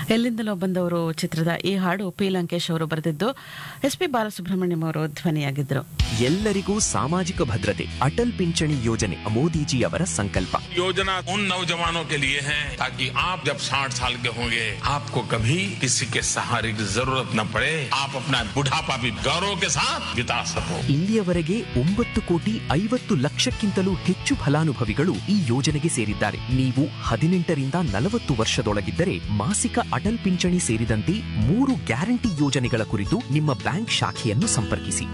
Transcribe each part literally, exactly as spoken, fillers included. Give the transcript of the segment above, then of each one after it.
ಎಲ್ಲಿಂದಲೋ ಬಂದವರು ಚಿತ್ರದ ಈ ಹಾಡು ಪಿ ಲಂಕೇಶ್ ಅವರು ಬರೆದಿದ್ದು, ಎಸ್ ಪಿ ಬಾಲಸುಬ್ರಹ್ಮಣ್ಯಂ ಅವರು ಧ್ವನಿಯಾಗಿದ್ದರು. ಎಲ್ಲರಿಗೂ ಸಾಮಾಜಿಕ ಭದ್ರತೆ ಅಟಲ್ ಪಿಂಚಣಿ ಯೋಜನೆ ಮೋದಿಜಿ ಅವರ ಸಂಕಲ್ಪ. योजना उन नौजवानों के लिए है ताकि आप जब साठ साल के होंगे आपको कभी किसी के सहारे की जरूरत न पड़े, आप अपना बुढ़ापा भी गौरव के साथ बिता सको. ಇಲ್ಲಿಯವರೆಗೆ ಒಂಬತ್ತು ಕೋಟಿ ಐವತ್ತು ಲಕ್ಷಕ್ಕಿಂತಲೂ ಹೆಚ್ಚು ಫಲಾನುಭವಿಗಳು ಈ ಯೋಜನೆಗೆ ಸೇರಿದ್ದಾರೆ. ನೀವು ಹದಿನೆಂಟರಿಂದ ನಲವತ್ತು ವರ್ಷದೊಳಗಿದ್ದರೆ ಮಾಸಿಕ ಅಟಲ್ ಪಿಂಚಣಿ ಸೇರಿದಂತೆ ಮೂರು ಗ್ಯಾರಂಟಿ ಯೋಜನೆಗಳ ಕುರಿತು ನಿಮ್ಮ ಬ್ಯಾಂಕ್ ಶಾಖೆಯನ್ನು ಸಂಪರ್ಕಿಸಿ.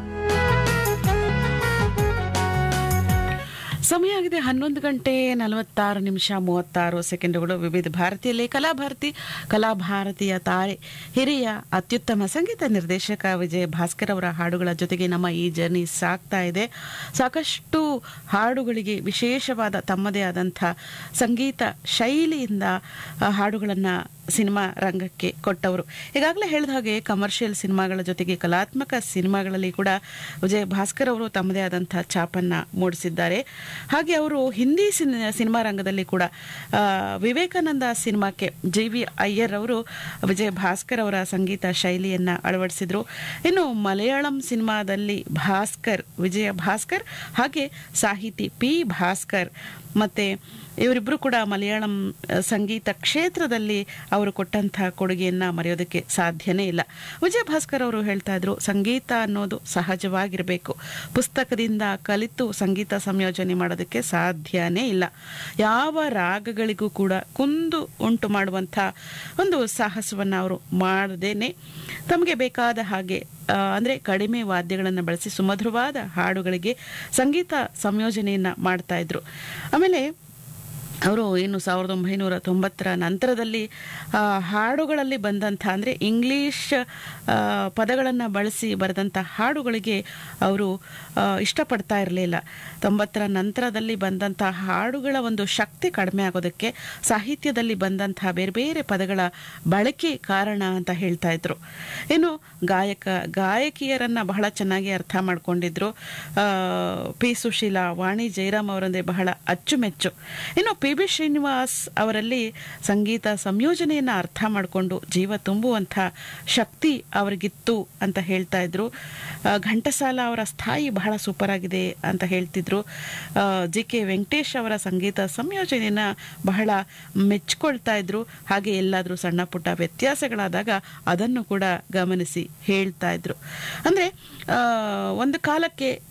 ಸಮಯ ಆಗಿದೆ ಹನ್ನೊಂದು ಗಂಟೆ ನಲವತ್ತಾರು ನಿಮಿಷ ಮೂವತ್ತಾರು ಸೆಕೆಂಡುಗಳು. ವಿವಿಧ ಭಾರತಿಯಲ್ಲಿ ಕಲಾಭಾರತಿ ಕಲಾಭಾರತಿಯ ತಾರೆ ಹಿರಿಯ ಅತ್ಯುತ್ತಮ ಸಂಗೀತ ನಿರ್ದೇಶಕ ವಿಜಯ ಭಾಸ್ಕರ್ ಅವರ ಹಾಡುಗಳ ಜೊತೆಗೆ ನಮ್ಮ ಈ ಜರ್ನಿ ಸಾಗ್ತಾ ಇದೆ. ಸಾಕಷ್ಟು ಹಾಡುಗಳಿಗೆ ವಿಶೇಷವಾದ ತಮ್ಮದೇ ಆದಂಥ ಸಂಗೀತ ಶೈಲಿಯಿಂದ ಹಾಡುಗಳನ್ನು ಸಿನಿಮಾ ರಂಗಕ್ಕೆ ಕೊಟ್ಟವರು. ಈಗಾಗಲೇ ಹೇಳಿದ ಹಾಗೆ ಕಮರ್ಷಿಯಲ್ ಸಿನಿಮಾಗಳ ಜೊತೆಗೆ ಕಲಾತ್ಮಕ ಸಿನಿಮಾಗಳಲ್ಲಿ ಕೂಡ ವಿಜಯ ಭಾಸ್ಕರ್ ಅವರು ತಮ್ಮದೇ ಆದಂಥ ಛಾಪನ್ನು ಮೂಡಿಸಿದ್ದಾರೆ. ಹಾಗೆ ಅವರು ಹಿಂದಿ ಸಿನಿಮಾ ರಂಗದಲ್ಲಿ ಕೂಡ ವಿವೇಕಾನಂದ ಸಿನಿಮಾಕ್ಕೆ ಜಿ ವಿ ಅಯ್ಯರ್ ಅವರು ವಿಜಯ ಭಾಸ್ಕರ್ ಅವರ ಸಂಗೀತ ಶೈಲಿಯನ್ನು ಅಳವಡಿಸಿದರು. ಇನ್ನು ಮಲಯಾಳಂ ಸಿನಿಮಾದಲ್ಲಿ ಭಾಸ್ಕರ್ ವಿಜಯ ಭಾಸ್ಕರ್ ಹಾಗೆ ಸಾಹಿತಿ ಪಿ ಭಾಸ್ಕರ್ ಮತ್ತು ಇವರಿಬ್ಬರು ಕೂಡ ಮಲಯಾಳಂ ಸಂಗೀತ ಕ್ಷೇತ್ರದಲ್ಲಿ ಅವರು ಕೊಟ್ಟಂಥ ಕೊಡುಗೆಯನ್ನು ಮರೆಯೋದಕ್ಕೆ ಸಾಧ್ಯನೇ ಇಲ್ಲ. ವಿಜಯ ಭಾಸ್ಕರ್ ಅವರು ಹೇಳ್ತಾ ಇದ್ರು, ಸಂಗೀತ ಅನ್ನೋದು ಸಹಜವಾಗಿರಬೇಕು, ಪುಸ್ತಕದಿಂದ ಕಲಿತು ಸಂಗೀತ ಸಂಯೋಜನೆ ಮಾಡೋದಕ್ಕೆ ಸಾಧ್ಯನೇ ಇಲ್ಲ. ಯಾವ ರಾಗಗಳಿಗೂ ಕೂಡ ಕುಂದು ಉಂಟು ಮಾಡುವಂಥ ಒಂದು ಸಾಹಸವನ್ನು ಅವರು ಮಾಡದೇನೆ ತಮಗೆ ಬೇಕಾದ ಹಾಗೆ ಅಂದರೆ ಕಡಿಮೆ ವಾದ್ಯಗಳನ್ನು ಬಳಸಿ ಸುಮಧುರವಾದ ಹಾಡುಗಳಿಗೆ ಸಂಗೀತ ಸಂಯೋಜನೆಯನ್ನು ಮಾಡ್ತಾ ಇದ್ರು. ಆಮೇಲೆ ಅವರು ಇನ್ನು ಸಾವಿರದ ಒಂಬೈನೂರ ತೊಂಬತ್ತರ ನಂತರದಲ್ಲಿ ಹಾಡುಗಳಲ್ಲಿ ಬಂದಂಥ ಅಂದರೆ ಇಂಗ್ಲೀಷ್ ಪದಗಳನ್ನು ಬಳಸಿ ಬರೆದಂಥ ಹಾಡುಗಳಿಗೆ ಅವರು ಇಷ್ಟಪಡ್ತಾ ಇರಲಿಲ್ಲ. ತೊಂಬತ್ತರ ನಂತರದಲ್ಲಿ ಬಂದಂಥ ಹಾಡುಗಳ ಒಂದು ಶಕ್ತಿ ಕಡಿಮೆ ಆಗೋದಕ್ಕೆ ಸಾಹಿತ್ಯದಲ್ಲಿ ಬಂದಂಥ ಬೇರೆ ಬೇರೆ ಪದಗಳ ಬಳಕೆ ಕಾರಣ ಅಂತ ಹೇಳ್ತಾ ಇದ್ರು. ಇನ್ನು ಗಾಯಕ ಗಾಯಕಿಯರನ್ನು ಬಹಳ ಚೆನ್ನಾಗಿ ಅರ್ಥ ಮಾಡ್ಕೊಂಡಿದ್ರು. ಪಿ ಸುಶೀಲಾ, ವಾಣಿ ಜಯರಾಮ್ ಅವರಂದರೆ ಬಹಳ ಅಚ್ಚುಮೆಚ್ಚು. ಇನ್ನು ಪಿ ಬಿ ಶ್ರೀನಿವಾಸ್ ಅವರಲ್ಲಿ ಸಂಗೀತ ಸಂಯೋಜನೆಯನ್ನು ಅರ್ಥ ಮಾಡಿಕೊಂಡು ಜೀವ ತುಂಬುವಂಥ ಶಕ್ತಿ ಅವರಿಗಿತ್ತು ಅಂತ ಹೇಳ್ತಾ ಇದ್ರು. ಘಂಟಸಾಲ ಅವರ ಸ್ಥಾಯಿ ಬಹಳ ಸೂಪರ್ ಆಗಿದೆ ಅಂತ ಹೇಳ್ತಿದ್ರು. ಜಿ ಕೆ ವೆಂಕಟೇಶ್ ಅವರ ಸಂಗೀತ ಸಂಯೋಜನೆಯನ್ನು ಬಹಳ ಮೆಚ್ಕೊಳ್ತಾ ಇದ್ರು. ಹಾಗೆ ಎಲ್ಲಾದರೂ ಸಣ್ಣ ಪುಟ್ಟ ವ್ಯತ್ಯಾಸಗಳಾದಾಗ ಅದನ್ನು ಕೂಡ ಗಮನಿಸಿ ಹೇಳ್ತಾ ಇದ್ರು. ಅಂದರೆ ಒಂದು ಕಾಲಕ್ಕೆ